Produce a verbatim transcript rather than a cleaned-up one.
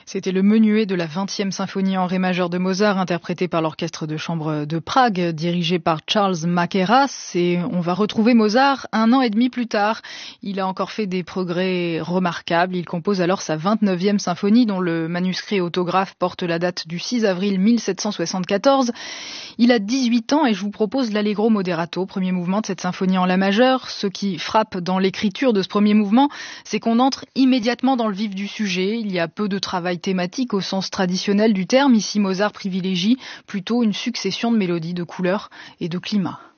C'était le menuet de la vingtième symphonie en ré majeur de Mozart, interprété par l'orchestre de chambre de Prague, dirigé par Charles Mackerras. Et on va retrouver Mozart un an et demi plus tard. Il a encore fait des progrès remarquables. Il compose alors sa vingt-neuvième symphonie, dont le manuscrit autographe porte la date du six avril mille sept cent soixante-quatorze. Il a dix-huit ans et je vous propose l'Allegro moderato, premier mouvement de cette symphonie en la majeure. Ce qui frappe dans l'écriture de ce premier mouvement, c'est qu'on entre immédiatement dans le vif du sujet. Il y a peu de travail thématique au sens traditionnel du terme. Ici, Mozart privilégie plutôt une succession de mélodies, de couleurs et de climats.